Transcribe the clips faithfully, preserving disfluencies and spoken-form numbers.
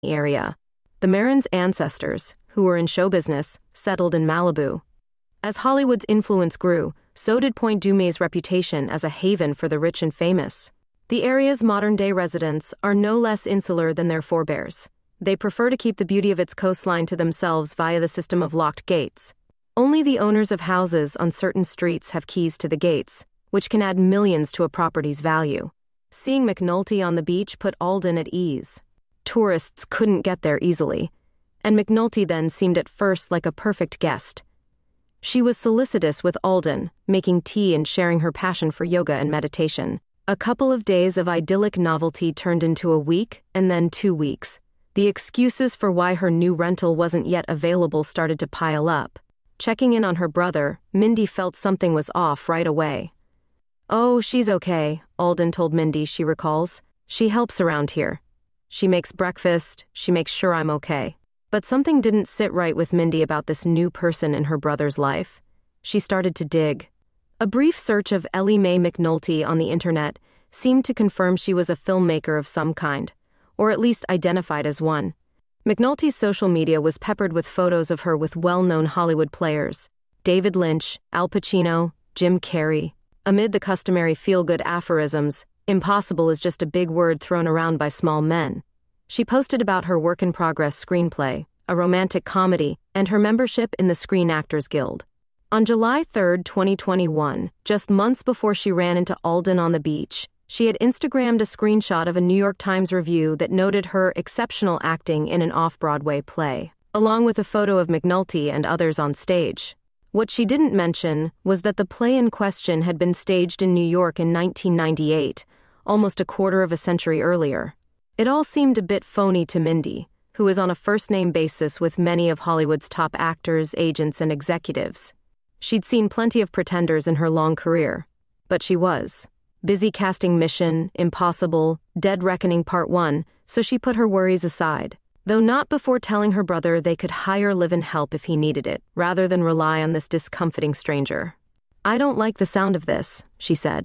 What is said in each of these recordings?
area. The Marins' ancestors, who were in show business, settled in Malibu. As Hollywood's influence grew, so did Point Dume's reputation as a haven for the rich and famous. The area's modern-day residents are no less insular than their forebears. They prefer to keep the beauty of its coastline to themselves via the system of locked gates. Only the owners of houses on certain streets have keys to the gates, which can add millions to a property's value. Seeing McNulty on the beach put Alden at ease. Tourists couldn't get there easily, and McNulty then seemed at first like a perfect guest. She was solicitous with Alden, making tea and sharing her passion for yoga and meditation. A couple of days of idyllic novelty turned into a week, and then two weeks. The excuses for why her new rental wasn't yet available started to pile up. Checking in on her brother, Mindy felt something was off right away. "Oh, she's okay," Alden told Mindy, she recalls. "She helps around here. She makes breakfast, she makes sure I'm okay." But something didn't sit right with Mindy about this new person in her brother's life. She started to dig. A brief search of Ellie Mae McNulty on the internet seemed to confirm she was a filmmaker of some kind, or at least identified as one. McNulty's social media was peppered with photos of her with well-known Hollywood players, David Lynch, Al Pacino, Jim Carrey. Amid the customary feel-good aphorisms, impossible is just a big word thrown around by small men. She posted about her work-in-progress screenplay, a romantic comedy, and her membership in the Screen Actors Guild. On July third, twenty twenty-one, just months before she ran into Alden on the beach, she had Instagrammed a screenshot of a New York Times review that noted her exceptional acting in an off-Broadway play, along with a photo of McNulty and others on stage. What she didn't mention was that the play in question had been staged in New York in nineteen ninety-eight, almost a quarter of a century earlier. It all seemed a bit phony to Mindy, who is on a first-name basis with many of Hollywood's top actors, agents, and executives. She'd seen plenty of pretenders in her long career, but she was busy casting Mission, Impossible, Dead Reckoning Part one, so she put her worries aside, though not before telling her brother they could hire live-in help if he needed it, rather than rely on this discomfiting stranger. "I don't like the sound of this," she said.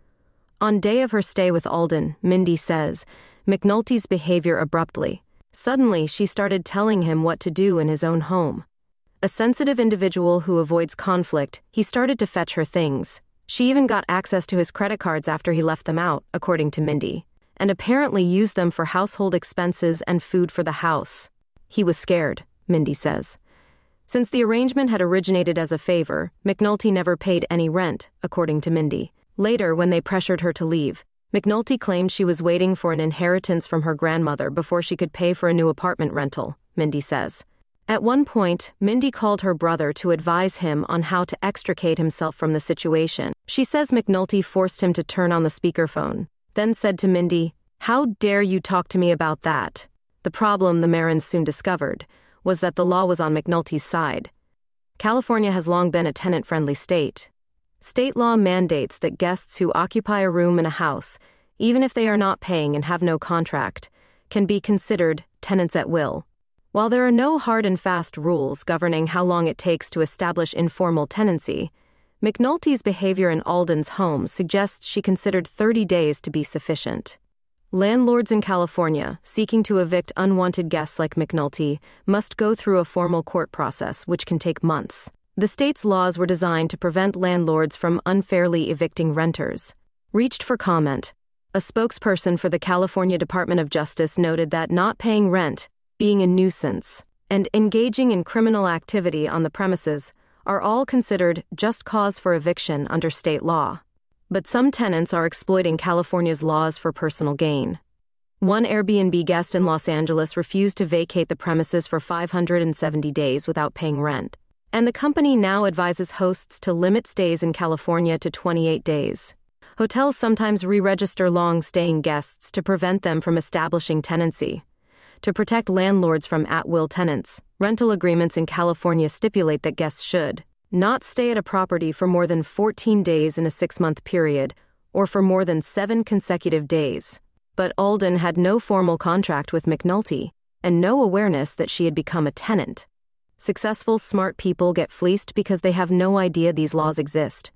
On day of her stay with Alden, Mindy says, McNulty's behavior abruptly. Suddenly, she started telling him what to do in his own home. A sensitive individual who avoids conflict, he started to fetch her things. She even got access to his credit cards after he left them out, according to Mindy, and apparently used them for household expenses and food for the house. He was scared, Mindy says. Since the arrangement had originated as a favor, McNulty never paid any rent, according to Mindy. Later, when they pressured her to leave, McNulty claimed she was waiting for an inheritance from her grandmother before she could pay for a new apartment rental, Mindy says. At one point, Mindy called her brother to advise him on how to extricate himself from the situation. She says McNulty forced him to turn on the speakerphone, then said to Mindy, "How dare you talk to me about that?" The problem, the Marins soon discovered, was that the law was on McNulty's side. California has long been a tenant-friendly state. State law mandates that guests who occupy a room in a house, even if they are not paying and have no contract, can be considered tenants at will. While there are no hard and fast rules governing how long it takes to establish informal tenancy, McNulty's behavior in Alden's home suggests she considered thirty days to be sufficient. Landlords in California, seeking to evict unwanted guests like McNulty, must go through a formal court process, which can take months. The state's laws were designed to prevent landlords from unfairly evicting renters. Reached for comment, a spokesperson for the California Department of Justice noted that not paying rent, being a nuisance, and engaging in criminal activity on the premises are all considered just cause for eviction under state law. But some tenants are exploiting California's laws for personal gain. One Airbnb guest in Los Angeles refused to vacate the premises for five hundred seventy days without paying rent. And the company now advises hosts to limit stays in California to twenty-eight days. Hotels sometimes re-register long-staying guests to prevent them from establishing tenancy. To protect landlords from at-will tenants, rental agreements in California stipulate that guests should not stay at a property for more than fourteen days in a six-month period, or for more than seven consecutive days. But Alden had no formal contract with McNulty, and no awareness that she had become a tenant. Successful, smart people get fleeced because they have no idea these laws exist.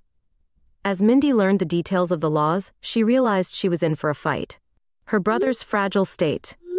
As Mindy learned the details of the laws, she realized she was in for a fight. Her brother's fragile state,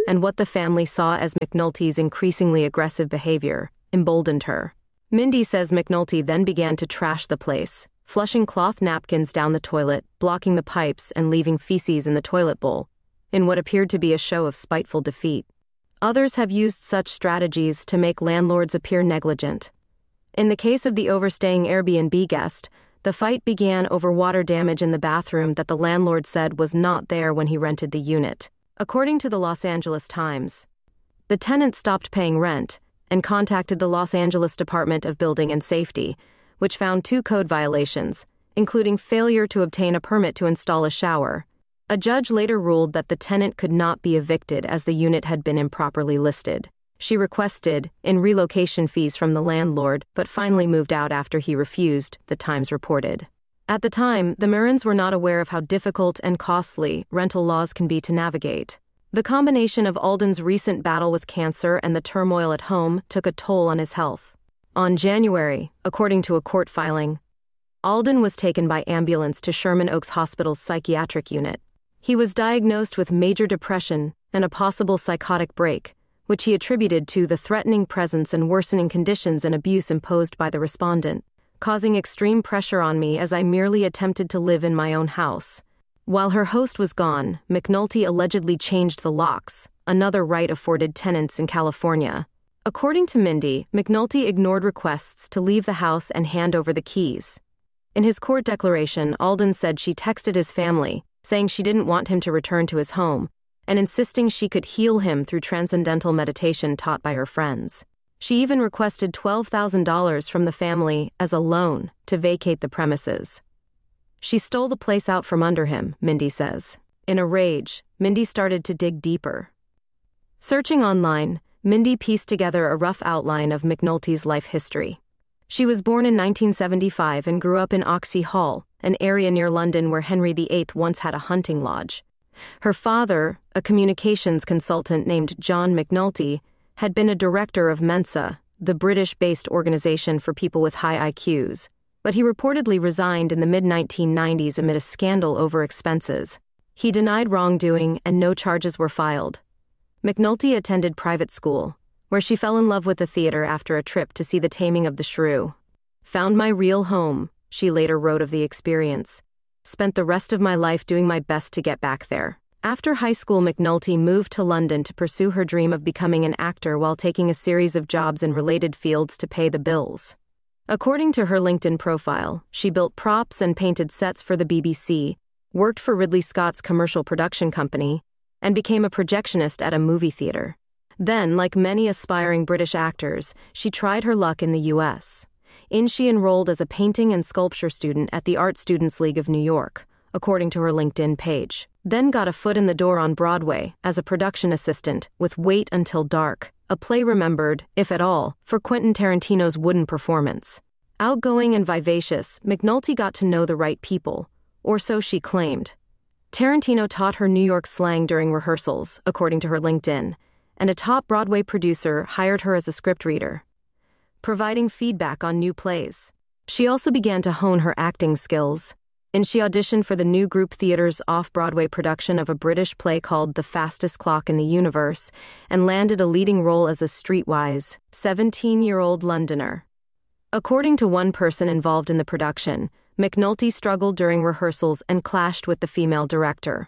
and what the family saw as McNulty's increasingly aggressive behavior emboldened her. Mindy says McNulty then began to trash the place, flushing cloth napkins down the toilet, blocking the pipes, and leaving feces in the toilet bowl, in what appeared to be a show of spiteful defeat. Others have used such strategies to make landlords appear negligent. In the case of the overstaying Airbnb guest, the fight began over water damage in the bathroom that the landlord said was not there when he rented the unit. According to the Los Angeles Times, the tenant stopped paying rent and contacted the Los Angeles Department of Building and Safety, which found two code violations, including failure to obtain a permit to install a shower. A judge later ruled that the tenant could not be evicted as the unit had been improperly listed. She requested in relocation fees from the landlord, but finally moved out after he refused, the Times reported. At the time, the Marins were not aware of how difficult and costly rental laws can be to navigate. The combination of Alden's recent battle with cancer and the turmoil at home took a toll on his health. On January, according to a court filing, Alden was taken by ambulance to Sherman Oaks Hospital's psychiatric unit. He was diagnosed with major depression and a possible psychotic break, which he attributed to the threatening presence and worsening conditions and abuse imposed by the respondent, causing extreme pressure on me as I merely attempted to live in my own house. While her host was gone, McNulty allegedly changed the locks, another right afforded tenants in California. According to Mindy, McNulty ignored requests to leave the house and hand over the keys. In his court declaration, Alden said she texted his family, saying she didn't want him to return to his home, and insisting she could heal him through transcendental meditation taught by her friends. She even requested twelve thousand dollars from the family as a loan to vacate the premises. She stole the place out from under him, Mindy says. In a rage, Mindy started to dig deeper. Searching online, Mindy pieced together a rough outline of McNulty's life history. She was born in nineteen seventy-five and grew up in Oxley Hall, an area near London where Henry the Eighth once had a hunting lodge. Her father, a communications consultant named John McNulty, had been a director of Mensa, the British-based organization for people with high I Qs, but he reportedly resigned in the mid nineteen nineties amid a scandal over expenses. He denied wrongdoing and no charges were filed. McNulty attended private school, where she fell in love with the theater after a trip to see The Taming of the Shrew. Found my real home, she later wrote of the experience. Spent the rest of my life doing my best to get back there. After high school, McNulty moved to London to pursue her dream of becoming an actor while taking a series of jobs in related fields to pay the bills. According to her LinkedIn profile, she built props and painted sets for the B B C, worked for Ridley Scott's commercial production company, and became a projectionist at a movie theater. Then, like many aspiring British actors, she tried her luck in the U S. In she enrolled as a painting and sculpture student at the Art Students League of New York, according to her LinkedIn page. Then got a foot in the door on Broadway as a production assistant with Wait Until Dark, a play remembered, if at all, for Quentin Tarantino's wooden performance. Outgoing and vivacious, McNulty got to know the right people, or so she claimed. Tarantino taught her New York slang during rehearsals, according to her LinkedIn, and a top Broadway producer hired her as a script reader, providing feedback on new plays. She also began to hone her acting skills, and she auditioned for the New Group Theatre's off-Broadway production of a British play called The Fastest Clock in the Universe, and landed a leading role as a streetwise, seventeen-year-old Londoner. According to one person involved in the production, McNulty struggled during rehearsals and clashed with the female director.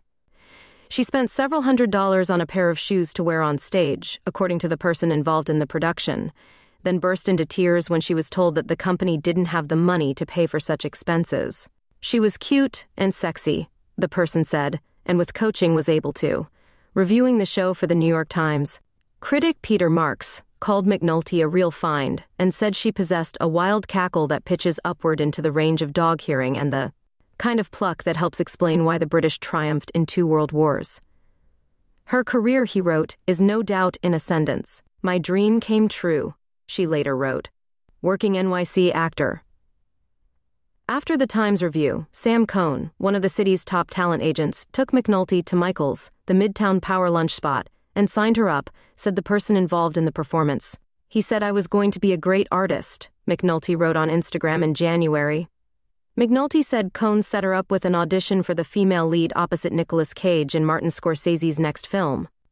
She spent several hundred dollars on a pair of shoes to wear on stage, according to the person involved in the production, then burst into tears when she was told that the company didn't have the money to pay for such expenses. She was cute and sexy, the person said, and with coaching was able to. Reviewing the show for the New York Times, critic Peter Marks called McNulty a real find and said she possessed a wild cackle that pitches upward into the range of dog hearing and the kind of pluck that helps explain why the British triumphed in two world wars. Her career, he wrote, is no doubt in ascendance. My dream came true, she later wrote. Working N Y C actor. After the Times review, Sam Cohn, one of the city's top talent agents, took McNulty to Michael's, the Midtown power lunch spot, and signed her up, said the person involved in the performance. He said I was going to be a great artist, McNulty wrote on Instagram in January. McNulty said Cohn set her up with an audition for the female lead opposite Nicolas Cage in Martin Scorsese's next film.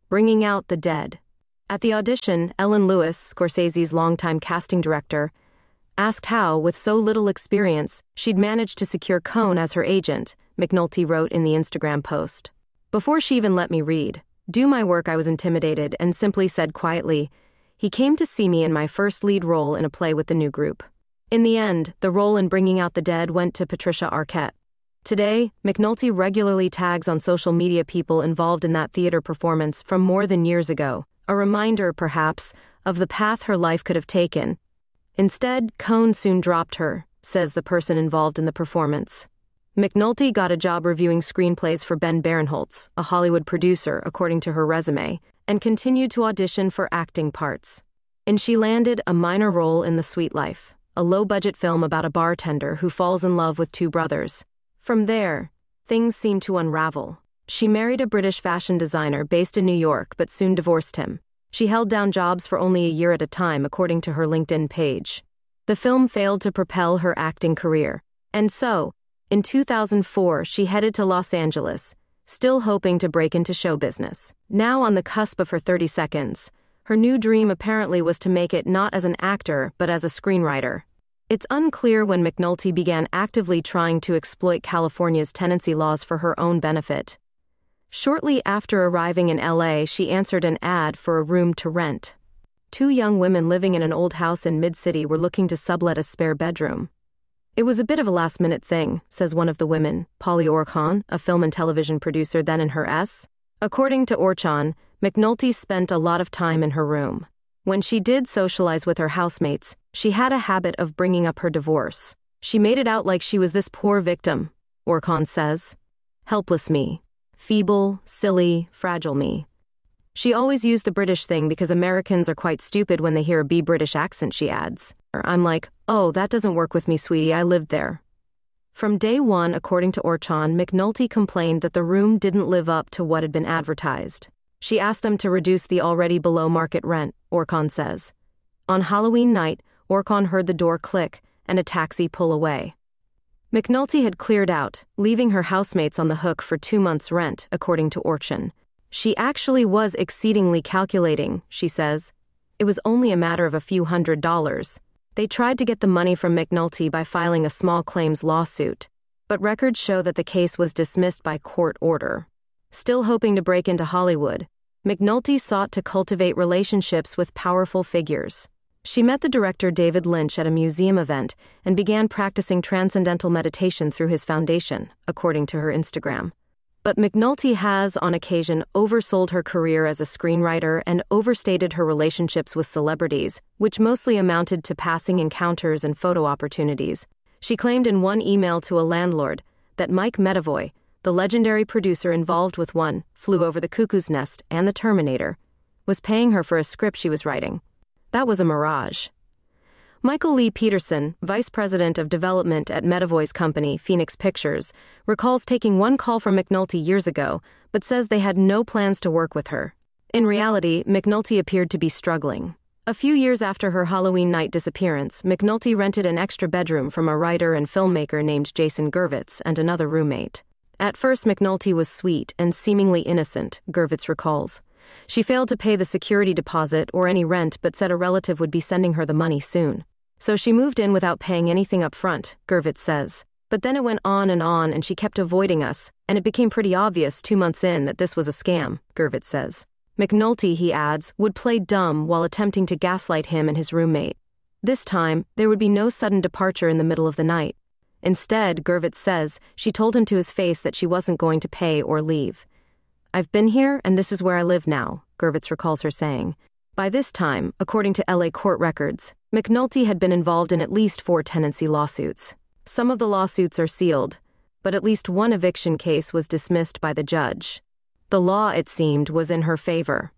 Bringing Out the Dead. At the audition, Ellen Lewis, Scorsese's longtime casting director, asked how, with so little experience, she'd managed to secure Cohn as her agent, McNulty wrote in the Instagram post. Before she even let me read, do my work, I was intimidated and simply said quietly, he came to see me in my first lead role in a play with the new group. In the end, the role in Bringing Out the Dead went to Patricia Arquette. Today, McNulty regularly tags on social media people involved in that theater performance from more than years ago, a reminder, perhaps, of the path her life could have taken. Instead, Cohn soon dropped her, says the person involved in the performance. McNulty got a job reviewing screenplays for Ben Barenholtz, a Hollywood producer, according to her resume, and continued to audition for acting parts. And she landed a minor role in The Sweet Life, a low-budget film about a bartender who falls in love with two brothers. From there, things seemed to unravel. She married a British fashion designer based in New York but soon divorced him. She held down jobs for only a year at a time, according to her LinkedIn page. The film failed to propel her acting career. And so, in two thousand four, she headed to Los Angeles, still hoping to break into show business. Now on the cusp of her thirty seconds, her new dream apparently was to make it not as an actor but as a screenwriter. It's unclear when McNulty began actively trying to exploit California's tenancy laws for her own benefit. Shortly after arriving in L A, she answered an ad for a room to rent. Two young women living in an old house in Mid-City were looking to sublet a spare bedroom. It was a bit of a last-minute thing, says one of the women, Polly Orchan, a film and television producer then in her S. According to Orchan, McNulty spent a lot of time in her room. When she did socialize with her housemates, she had a habit of bringing up her divorce. She made it out like she was this poor victim, Orchan says. Helpless me. Feeble, silly, fragile me. She always used the British thing because Americans are quite stupid when they hear a B-British accent, she adds. I'm like, oh, that doesn't work with me, sweetie, I lived there. From day one, according to Orchan, McNulty complained that the room didn't live up to what had been advertised. She asked them to reduce the already below-market rent, Orchan says. On Halloween night, Orchan heard the door click and a taxi pull away. McNulty had cleared out, leaving her housemates on the hook for two months' rent, according to Orchan. She actually was exceedingly calculating, she says. It was only a matter of a few hundred dollars. They tried to get the money from McNulty by filing a small claims lawsuit, but records show that the case was dismissed by court order. Still hoping to break into Hollywood, McNulty sought to cultivate relationships with powerful figures. She met the director David Lynch at a museum event and began practicing transcendental meditation through his foundation, according to her Instagram. But McNulty has, on occasion, oversold her career as a screenwriter and overstated her relationships with celebrities, which mostly amounted to passing encounters and photo opportunities. She claimed in one email to a landlord that Mike Medavoy, the legendary producer involved with One Flew Over the Cuckoo's Nest and The Terminator, was paying her for a script she was writing. That was a mirage. Michael Lee Peterson, vice president of development at Medavoy's company, Phoenix Pictures, recalls taking one call from McNulty years ago, but says they had no plans to work with her. In reality, McNulty appeared to be struggling. A few years after her Halloween night disappearance, McNulty rented an extra bedroom from a writer and filmmaker named Jason Gervitz and another roommate. At first, McNulty was sweet and seemingly innocent, Gervitz recalls. She failed to pay the security deposit or any rent but said a relative would be sending her the money soon. So she moved in without paying anything up front, Gervitz says. But then it went on and on and she kept avoiding us, and it became pretty obvious two months in that this was a scam, Gervitz says. McNulty, he adds, would play dumb while attempting to gaslight him and his roommate. This time, there would be no sudden departure in the middle of the night. Instead, Gervitz says, she told him to his face that she wasn't going to pay or leave. I've been here, and this is where I live now, Gervitz recalls her saying. By this time, according to L A court records, McNulty had been involved in at least four tenancy lawsuits. Some of the lawsuits are sealed, but at least one eviction case was dismissed by the judge. The law, it seemed, was in her favor.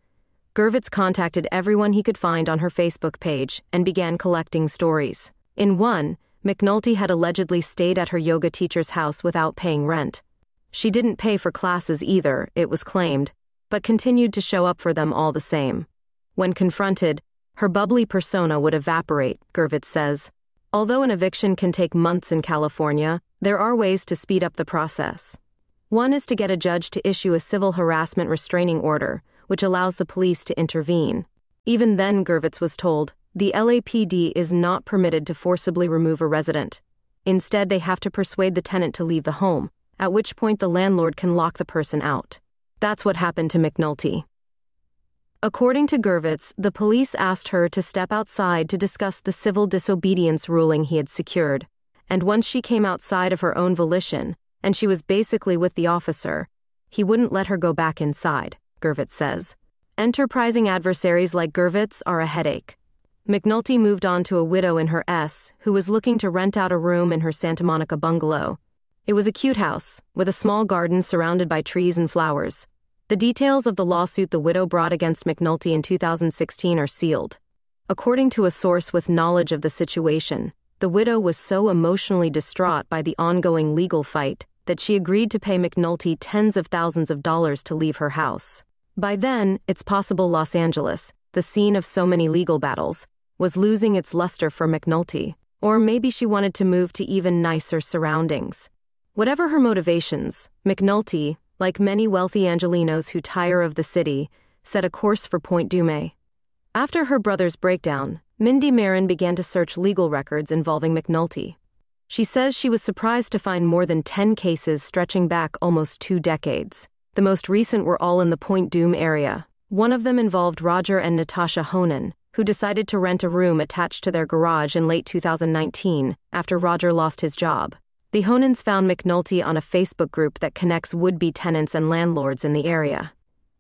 Gervitz contacted everyone he could find on her Facebook page and began collecting stories. In one, McNulty had allegedly stayed at her yoga teacher's house without paying rent. She didn't pay for classes either, it was claimed, but continued to show up for them all the same. When confronted, her bubbly persona would evaporate, Gervitz says. Although an eviction can take months in California, there are ways to speed up the process. One is to get a judge to issue a civil harassment restraining order, which allows the police to intervene. Even then, Gurvitz was told, the L A P D is not permitted to forcibly remove a resident. Instead, they have to persuade the tenant to leave the home, at which point the landlord can lock the person out. That's what happened to McNulty. According to Gurvitz, the police asked her to step outside to discuss the civil disobedience ruling he had secured, and once she came outside of her own volition, and she was basically with the officer, he wouldn't let her go back inside, Gurvitz says. Enterprising adversaries like Gurvitz are a headache. McNulty moved on to a widow in her S, who was looking to rent out a room in her Santa Monica bungalow. It was a cute house, with a small garden surrounded by trees and flowers. The details of the lawsuit the widow brought against McNulty in two thousand sixteen are sealed. According to a source with knowledge of the situation, the widow was so emotionally distraught by the ongoing legal fight that she agreed to pay McNulty tens of thousands of dollars to leave her house. By then, it's possible Los Angeles, the scene of so many legal battles, was losing its luster for McNulty, or maybe she wanted to move to even nicer surroundings. Whatever her motivations, McNulty, like many wealthy Angelenos who tire of the city, set a course for Point Dume. After her brother's breakdown, Mindy Marin began to search legal records involving McNulty. She says she was surprised to find more than ten cases stretching back almost two decades. The most recent were all in the Point Dume area. One of them involved Roger and Natasha Honan, who decided to rent a room attached to their garage in late two thousand nineteen after Roger lost his job. The Honans found McNulty on a Facebook group that connects would-be tenants and landlords in the area.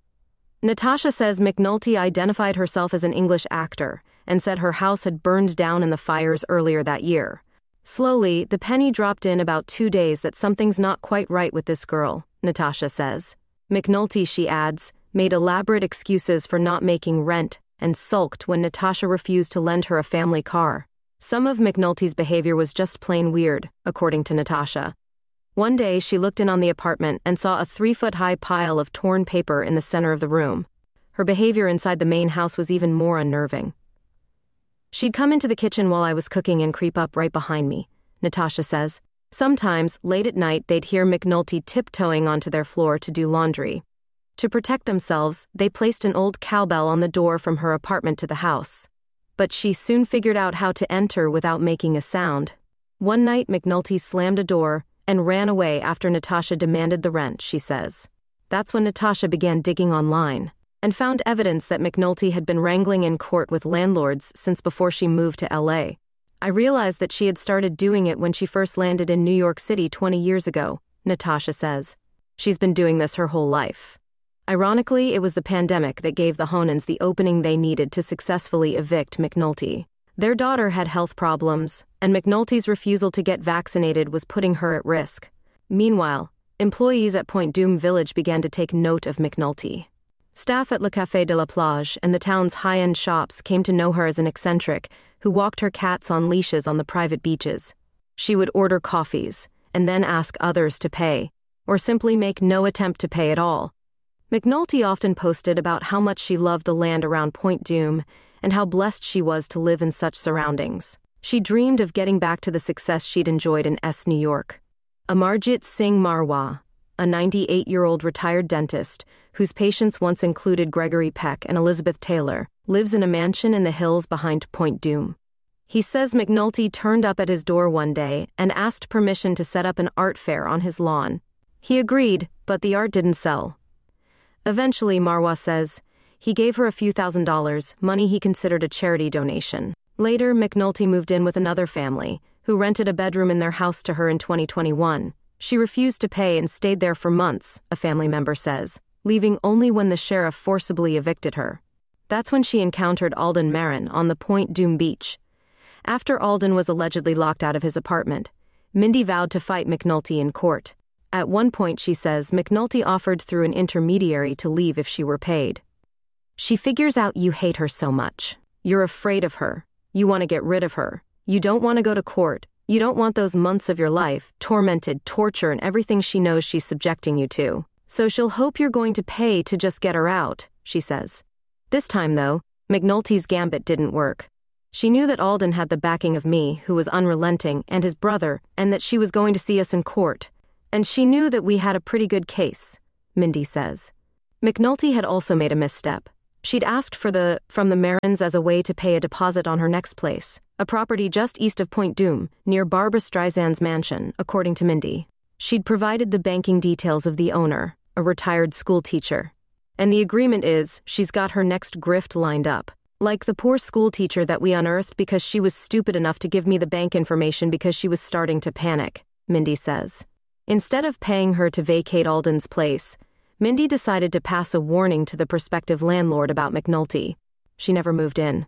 Natasha says McNulty identified herself as an English actor and said her house had burned down in the fires earlier that year. Slowly, the penny dropped in about two days that something's not quite right with this girl, Natasha says. McNulty, she adds, made elaborate excuses for not making rent and sulked when Natasha refused to lend her a family car. Some of McNulty's behavior was just plain weird, according to Natasha. One day, she looked in on the apartment and saw a three-foot-high pile of torn paper in the center of the room. Her behavior inside the main house was even more unnerving. She'd come into the kitchen while I was cooking and creep up right behind me, Natasha says. Sometimes, late at night, they'd hear McNulty tiptoeing onto their floor to do laundry. To protect themselves, they placed an old cowbell on the door from her apartment to the house. But she soon figured out how to enter without making a sound. One night, McNulty slammed a door and ran away after Natasha demanded the rent, she says. That's when Natasha began digging online and found evidence that McNulty had been wrangling in court with landlords since before she moved to L A. I realized that she had started doing it when she first landed in New York City twenty years ago, Natasha says. She's been doing this her whole life. Ironically, it was the pandemic that gave the Honans the opening they needed to successfully evict McNulty. Their daughter had health problems, and McNulty's refusal to get vaccinated was putting her at risk. Meanwhile, employees at Point Dume Village began to take note of McNulty. Staff at Le Café de la Plage and the town's high-end shops came to know her as an eccentric who walked her cats on leashes on the private beaches. She would order coffees, and then ask others to pay, or simply make no attempt to pay at all. McNulty often posted about how much she loved the land around Point Dume and how blessed she was to live in such surroundings. She dreamed of getting back to the success she'd enjoyed in S. New York. Amarjit Singh Marwah, a ninety-eight-year-old retired dentist, whose patients once included Gregory Peck and Elizabeth Taylor, lives in a mansion in the hills behind Point Dume. He says McNulty turned up at his door one day and asked permission to set up an art fair on his lawn. He agreed, but the art didn't sell. Eventually, Marwah says, he gave her a few thousand dollars, money he considered a charity donation. Later, McNulty moved in with another family, who rented a bedroom in their house to her in twenty twenty-one. She refused to pay and stayed there for months, a family member says, leaving only when the sheriff forcibly evicted her. That's when she encountered Alden Marin on the Point Dume beach. After Alden was allegedly locked out of his apartment, Mindy vowed to fight McNulty in court. At one point, she says, McNulty offered through an intermediary to leave if she were paid. She figures out you hate her so much. You're afraid of her. You want to get rid of her. You don't want to go to court. You don't want those months of your life, tormented, torture, and everything she knows she's subjecting you to. So she'll hope you're going to pay to just get her out, she says. This time, though, McNulty's gambit didn't work. She knew that Alden had the backing of me, who was unrelenting, and his brother, and that she was going to see us in court. And she knew that we had a pretty good case, Mindy says. McNulty had also made a misstep. She'd asked for the from the Marins as a way to pay a deposit on her next place, a property just east of Point Dume, near Barbra Streisand's mansion, according to Mindy. She'd provided the banking details of the owner, a retired school teacher. And the agreement is, she's got her next grift lined up. Like the poor school teacher that we unearthed because she was stupid enough to give me the bank information because she was starting to panic, Mindy says. Instead of paying her to vacate Alden's place, Mindy decided to pass a warning to the prospective landlord about McNulty. She never moved in.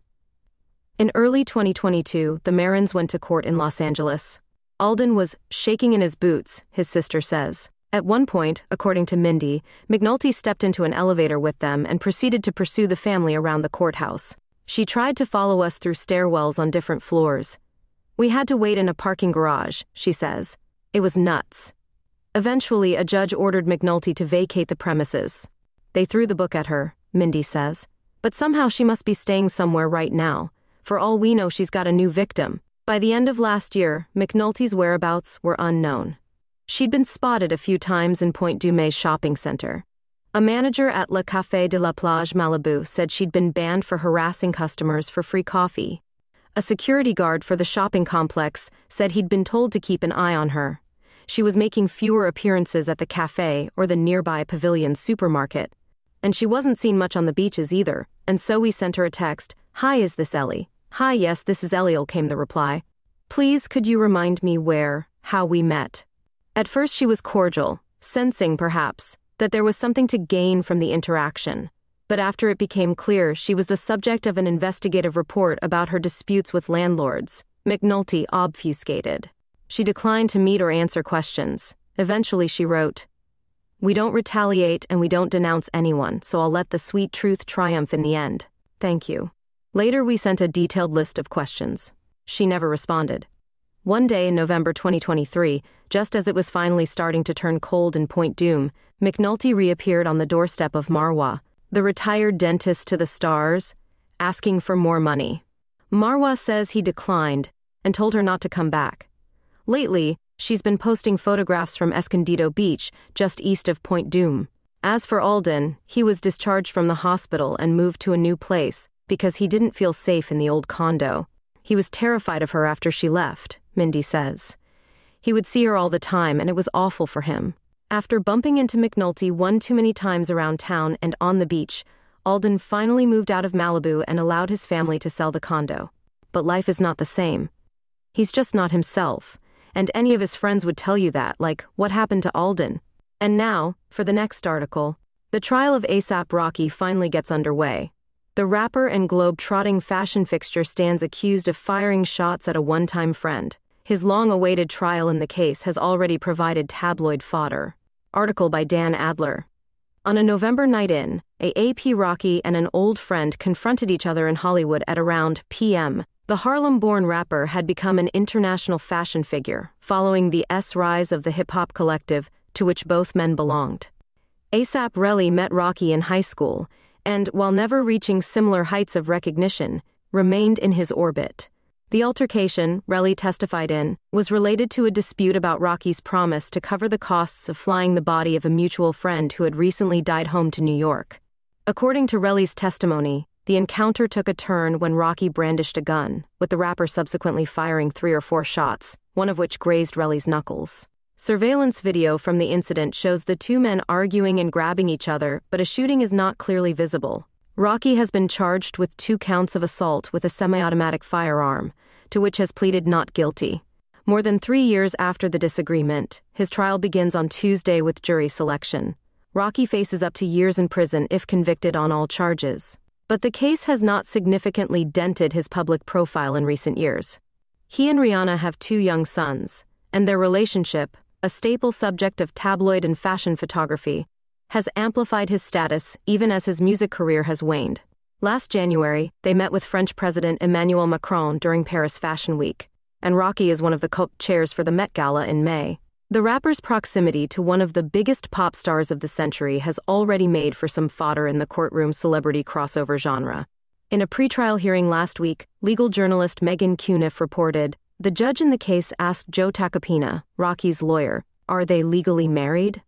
In early twenty twenty-two, the Marins went to court in Los Angeles. Alden was shaking in his boots, his sister says. At one point, according to Mindy, McNulty stepped into an elevator with them and proceeded to pursue the family around the courthouse. She tried to follow us through stairwells on different floors. We had to wait in a parking garage, she says. It was nuts. Eventually, a judge ordered McNulty to vacate the premises. They threw the book at her, Mindy says. But somehow she must be staying somewhere right now. For all we know, she's got a new victim. By the end of last year, McNulty's whereabouts were unknown. She'd been spotted a few times in Point Dume's shopping center. A manager at Le Café de la Plage Malibu said she'd been banned for harassing customers for free coffee. A security guard for the shopping complex said he'd been told to keep an eye on her. She was making fewer appearances at the cafe or the nearby Pavilion supermarket. And she wasn't seen much on the beaches either, and so we sent her a text. Hi, is this Ellie? Hi, yes, this is Eliel, came the reply. Please, could you remind me where, how we met? At first she was cordial, sensing, perhaps, that there was something to gain from the interaction. But after it became clear she was the subject of an investigative report about her disputes with landlords, McNulty obfuscated. She declined to meet or answer questions. Eventually she wrote, "We don't retaliate and we don't denounce anyone, so I'll let the sweet truth triumph in the end. Thank you." Later we sent a detailed list of questions. She never responded. One day in November twenty twenty-three, just as it was finally starting to turn cold in Point Dume, McNulty reappeared on the doorstep of Marwa, the retired dentist to the stars, asking for more money. Marwa says he declined and told her not to come back. Lately, she's been posting photographs from Escondido Beach, just east of Point Dume. As for Alden, he was discharged from the hospital and moved to a new place because he didn't feel safe in the old condo. He was terrified of her after she left, Mindy says. He would see her all the time and it was awful for him. After bumping into McNulty one too many times around town and on the beach, Alden finally moved out of Malibu and allowed his family to sell the condo. But life is not the same. He's just not himself. And any of his friends would tell you that, like, what happened to Alden? And now, for the next article, the trial of ASAP Rocky finally gets underway. The rapper and globe-trotting fashion fixture stands accused of firing shots at a one-time friend. His long-awaited trial in the case has already provided tabloid fodder. Article by Dan Adler. On a November night in, A A P Rocky and an old friend confronted each other in Hollywood at around p m The Harlem-born rapper had become an international fashion figure, following the S rise of the hip-hop collective to which both men belonged. ASAP Rocky met Rocky in high school, and, while never reaching similar heights of recognition, remained in his orbit. The altercation, Rocky testified in, was related to a dispute about Rocky's promise to cover the costs of flying the body of a mutual friend who had recently died home to New York. According to Rocky's testimony, the encounter took a turn when Rocky brandished a gun, with the rapper subsequently firing three or four shots, one of which grazed Rocky's knuckles. Surveillance video from the incident shows the two men arguing and grabbing each other, but a shooting is not clearly visible. Rocky has been charged with two counts of assault with a semi-automatic firearm, to which has pleaded not guilty. More than three years after the disagreement, his trial begins on Tuesday with jury selection. Rocky faces up to years in prison if convicted on all charges. But the case has not significantly dented his public profile in recent years. He and Rihanna have two young sons, and their relationship, a staple subject of tabloid and fashion photography, has amplified his status even as his music career has waned. Last January, they met with French President Emmanuel Macron during Paris Fashion Week, and Rocky is one of the co-chairs for the Met Gala in May. The rapper's proximity to one of the biggest pop stars of the century has already made for some fodder in the courtroom celebrity crossover genre. In a pretrial hearing last week, legal journalist Megan Cuniff reported, the judge in the case asked Joe Tacopina, Rocky's lawyer, are they legally married?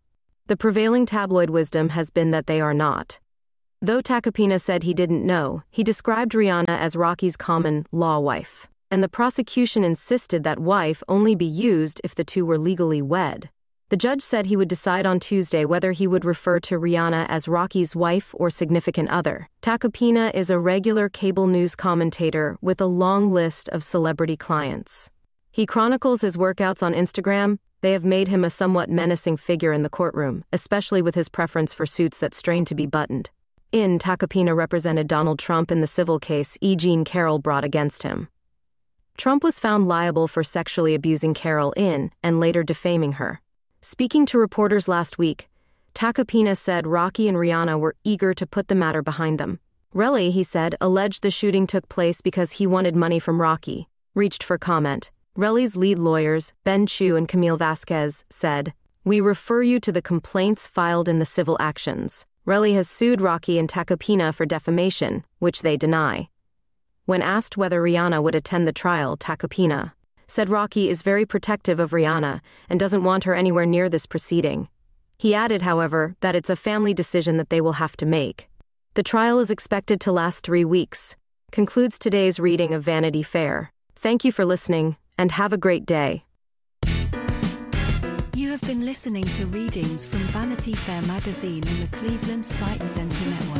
The prevailing tabloid wisdom has been that they are not. Though Tacopina said he didn't know, he described Rihanna as Rocky's common law wife, and the prosecution insisted that wife only be used if the two were legally wed. The judge said he would decide on Tuesday whether he would refer to Rihanna as Rocky's wife or significant other. Tacopina is a regular cable news commentator with a long list of celebrity clients. He chronicles his workouts on Instagram. They have made him a somewhat menacing figure in the courtroom, especially with his preference for suits that strain to be buttoned. In Tacopina represented Donald Trump in the civil case E. Jean Carroll brought against him. Trump was found liable for sexually abusing Carroll in and later defaming her. Speaking to reporters last week, Tacopina said Rocky and Rihanna were eager to put the matter behind them. Relly, he said, alleged the shooting took place because he wanted money from Rocky, reached for comment. Relly's lead lawyers, Ben Chu and Camille Vasquez, said, "We refer you to the complaints filed in the civil actions." Relly has sued Rocky and Tacopina for defamation, which they deny. When asked whether Rihanna would attend the trial, Tacopina said Rocky is very protective of Rihanna and doesn't want her anywhere near this proceeding. He added, however, that it's a family decision that they will have to make. The trial is expected to last three weeks. Concludes today's reading of Vanity Fair. Thank you for listening, and have a great day. You have been listening to readings from Vanity Fair magazine and the Cleveland Site Center Network.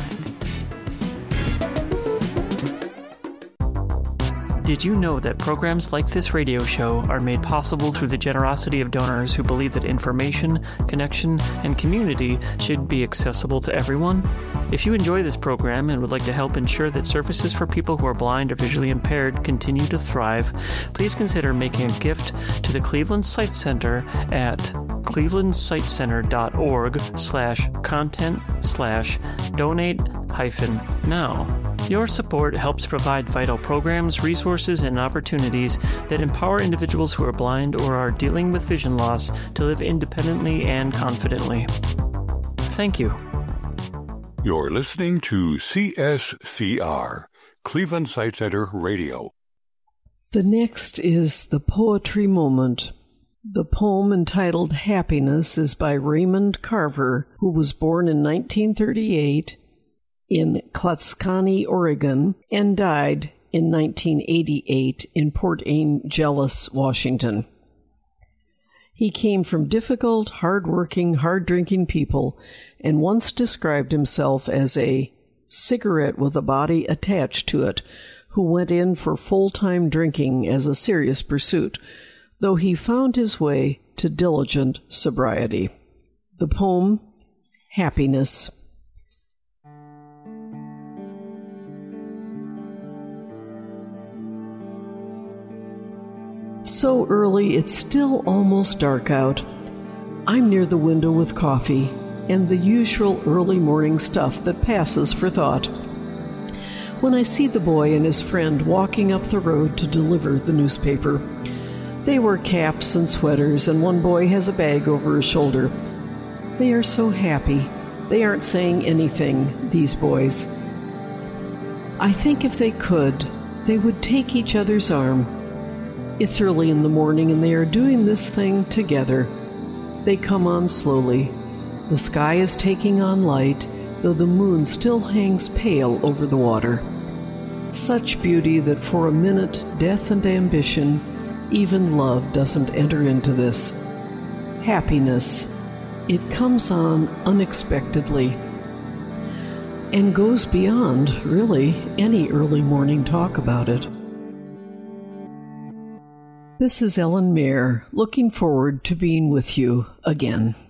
Did you know that programs like this radio show are made possible through the generosity of donors who believe that information, connection, and community should be accessible to everyone? If you enjoy this program and would like to help ensure that services for people who are blind or visually impaired continue to thrive, please consider making a gift to the Cleveland Site Center at clevelandsitecenter.org slash content slash donate hyphen now. Your support helps provide vital programs, resources, and opportunities that empower individuals who are blind or are dealing with vision loss to live independently and confidently. Thank you. You're listening to C S C R, Cleveland Site Center Radio. The next is The Poetry Moment. The poem entitled Happiness is by Raymond Carver, who was born in nineteen thirty-eight in Clatskanie, Oregon, and died in nineteen eighty-eight in Port Angeles, Washington. He came from difficult, hard-working, hard-drinking people and once described himself as a cigarette with a body attached to it who went in for full-time drinking as a serious pursuit, though he found his way to diligent sobriety. The poem, Happiness. So early, it's still almost dark out. I'm near the window with coffee and the usual early morning stuff that passes for thought, when I see the boy and his friend walking up the road to deliver the newspaper. They wear caps and sweaters, and one boy has a bag over his shoulder. They are so happy. They aren't saying anything, these boys. I think if they could, they would take each other's arm. It's early in the morning, and they are doing this thing together. They come on slowly. The sky is taking on light, though the moon still hangs pale over the water. Such beauty that for a minute death and ambition, even love doesn't enter into this. Happiness, it comes on unexpectedly and goes beyond, really, any early morning talk about it. This is Ellen Mayer, looking forward to being with you again.